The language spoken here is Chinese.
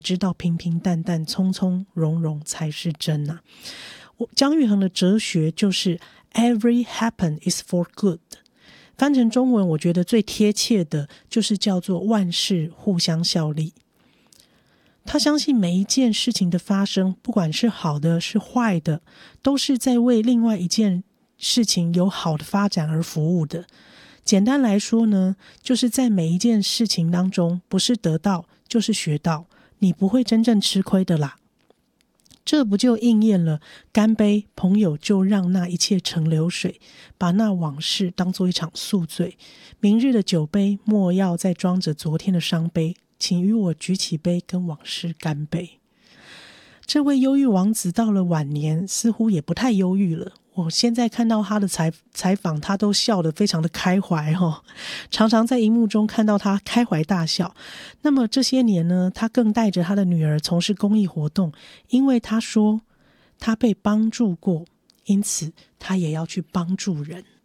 知道平平淡淡从从容容才是真啊。姜育恒的哲学就是 Every happen is for good， 翻成中文我觉得最贴切的就是叫做万事互相效力。他相信每一件事情的发生，不管是好的是坏的，都是在为另外一件事情有好的发展而服务的。简单来说呢，就是在每一件事情当中，不是得到就是学到，你不会真正吃亏的啦。这不就应验了干杯，朋友就让那一切成流水，把那往事当作一场宿醉，明日的酒杯莫要再装着昨天的伤悲，请与我举起杯，跟往事干杯。这位忧郁王子到了晚年似乎也不太忧郁了，我现在看到他的采访，他都笑得非常的开怀常常在荧幕中看到他开怀大笑。那么这些年呢，他更带着他的女儿从事公益活动，因为他说他被帮助过，因此他也要去帮助人。